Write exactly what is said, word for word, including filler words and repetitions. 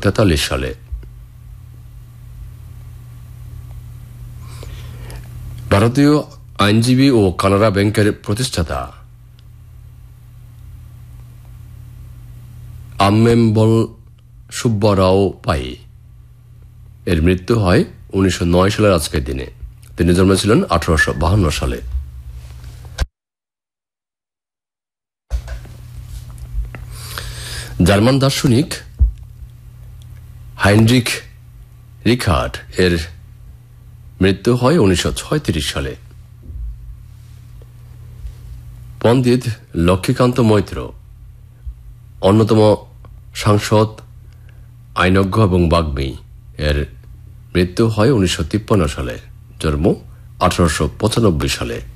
তেতাল্লিশ সালে। ভারতীয় আইনজীবী ও কানাড়া ব্যাংকের প্রতিষ্ঠাতা আম্মেম্বল সুব্বারাও পাই এর মৃত্যু হয় উনিশশো নয় সালের আজকের দিনে। তিনি জন্মেছিলেন আঠারোশো বাহান্ন সালে। জার্মান দার্শনিক হাইনরিখ রিখার্ড এর মৃত্যু হয় উনিশশো ছয়ত্রিশ সালে। পণ্ডিত লক্ষ্মীকান্ত মৈত্র অন্যতম সাংসদ, আইনজ্ঞ এবং বাগ্মী, এর মৃত্যু হয় উনিশশো তিপ্পান্ন সালে। জন্ম আঠারোশো পঁচানব্বই সালে।